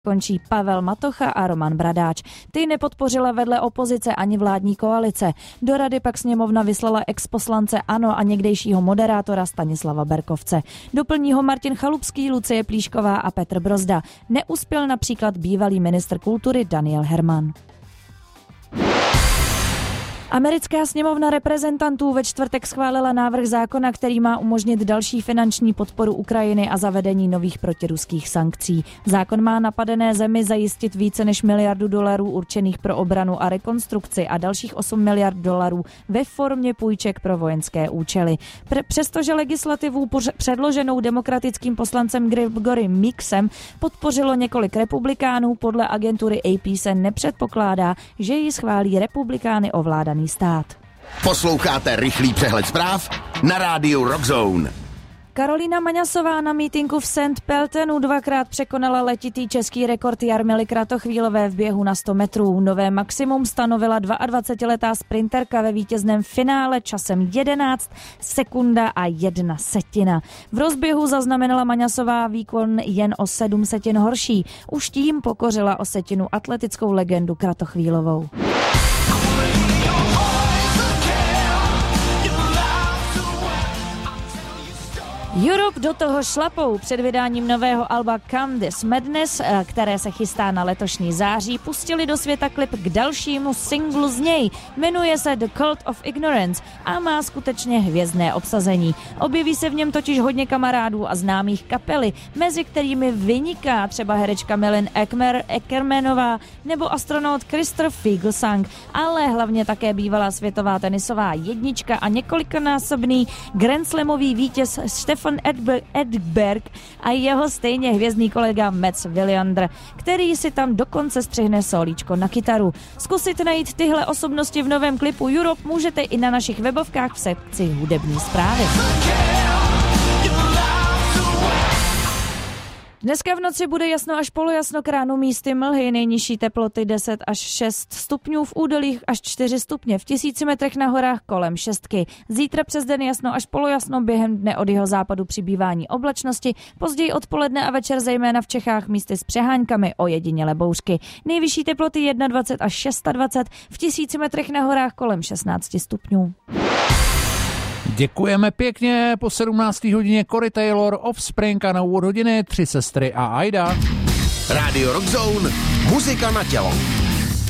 končí Pavel Matocha a Roman Bradáč. Ty nepodpořila vedle opozice ani vládní koalice. Do rady pak sněmovna vyslala exposlance ANO a někdejšího moderátora Stanislava Berkovce. Doplní ho Martin Chalupský, Lucie Plíšková a Petr Brozda. Neuspěl například bývalý ministr kultury Daniel Herman. Americká sněmovna reprezentantů ve čtvrtek schválila návrh zákona, který má umožnit další finanční podporu Ukrajiny a zavedení nových protiruských sankcí. Zákon má napadené zemi zajistit více než $1 miliardu určených pro obranu a rekonstrukci a dalších $8 miliard ve formě půjček pro vojenské účely. Přestože legislativu předloženou demokratickým poslancem Grigorym Meeksem podpořilo několik republikánů, podle agentury AP se nepředpokládá, že ji schválí republikány ovládaný stát. Posloucháte rychlý přehled zpráv na rádiu Rockzone. Karolína Maňasová na mítinku v St. Pöltenu dvakrát překonala letitý český rekord Jarmily Kratochvílové v běhu na 100 metrů. Nové maximum stanovila 22letá sprinterka ve vítězném finále časem 11 sekunda a 1 setina. V rozběhu zaznamenala Maňasová výkon jen o 7 setin horší. Už tím pokořila o setinu atletickou legendu Kratochvílovou. Europe do toho šlapou. Před vydáním nového alba Come This Madness, které se chystá na letošní září, pustili do světa klip k dalšímu singlu z něj. Jmenuje se The Cult of Ignorance a má skutečně hvězdné obsazení. Objeví se v něm totiž hodně kamarádů a známých kapely, mezi kterými vyniká třeba herečka Melin Eckermanová nebo astronaut Christopher Figelsang, ale hlavně také bývalá světová tenisová jednička a několikanásobný grandslamový vítěz Stefan Edberg a jeho stejně hvězdný kolega Mats Wilander, který si tam dokonce střihne solíčko na kytaru. Zkusit najít tyhle osobnosti v novém klipu Europe můžete i na našich webovkách v sekci hudební zprávy. Dneska v noci bude jasno až polojasno, k ránu místy mlhy, nejnižší teploty 10 až 6 stupňů, v údolích až 4 stupně, v 1000 metrech na horách kolem 6. Zítra přes den jasno až polojasno, během dne od jihozápadu přibývání oblačnosti, později odpoledne a večer zejména v Čechách místy s přeháňkami, ojediněle bouřky. Nejvyšší teploty 21 až 26, v 1000 metrech na horách kolem 16 stupňů. Děkujeme pěkně, po 17. hodině Corey Taylor, Offspring a na úvod hodiny 3 sestry a Aida. Rádio Rockzone, muzika na tělo.